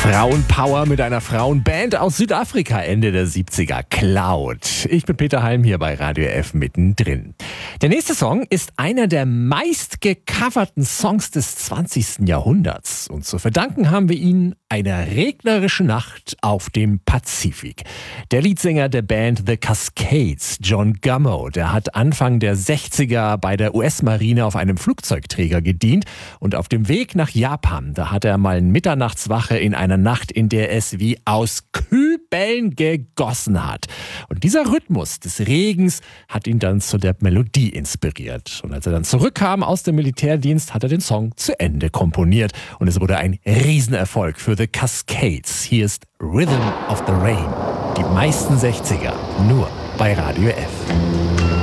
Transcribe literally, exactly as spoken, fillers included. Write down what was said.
Frauenpower mit einer Frauenband aus Südafrika Ende der siebziger. Cloud. Ich bin Peter Heim hier bei Radio F mittendrin. Der nächste Song ist einer der meistgecoverten Songs des zwanzigsten Jahrhunderts. Und zu verdanken haben wir ihn einer regnerischen Nacht auf dem Pazifik. Der Leadsänger der Band The Cascades, John Gummo, der hat Anfang der sechziger bei der U S-Marine auf einem Flugzeugträger gedient. Und auf dem Weg nach Japan, da hat er mal eine Mitternachtswache in einer Nacht, in der es wie aus Kübeln gegossen hat. Und dieser Rhythmus des Regens hat ihn dann zu der Melodie inspiriert. Und als er dann zurückkam aus dem Militärdienst, hat er den Song zu Ende komponiert. Und es wurde ein Riesenerfolg für The Cascades. Hier ist Rhythm of the Rain. Die meisten sechziger nur bei Radio F.